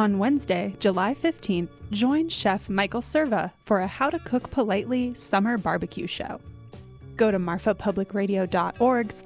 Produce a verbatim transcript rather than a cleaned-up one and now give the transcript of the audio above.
On Wednesday, July fifteenth, join Chef Michael Serva for a How to Cook Politely summer barbecue show. Go to marfa public radio dot org